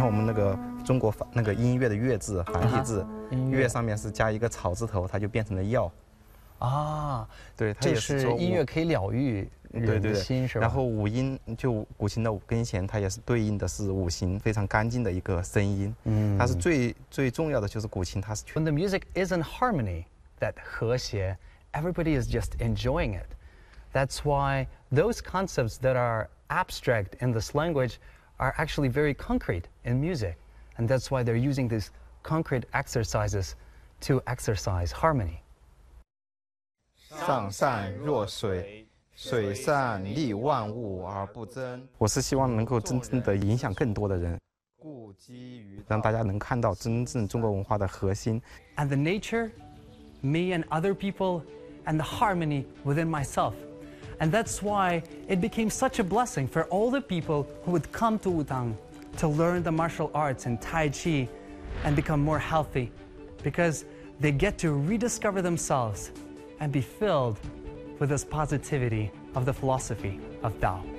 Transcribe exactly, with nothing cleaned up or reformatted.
看我们那个中国那个音乐的乐字繁体字，乐上面是加一个草字头，它就变成了药。啊，对， 这是音乐可以疗愈人的心，是吧？ 然后五音就古琴的五根弦，它也是对应的是五行非常干净的一个声音。嗯，它是最最重要的就是古琴，它是。 When the music is in harmony, that 和谐, everybody is just enjoying it. That's why those concepts that are abstract in this language are actually very concrete in music, and that's why they're using these concrete exercises to exercise harmony. 上善若水，水善利万物而不争。我是希望能够真正的影响更多的人，故基于让大家能看到真正中国文化的核心。 And the nature, me and other people, and the harmony within myself. And that's why it became such a blessing for all the people who would come to Wutang to learn the martial arts and Tai Chi and become more healthy, because they get to rediscover themselves and be filled with this positivity of the philosophy of Tao.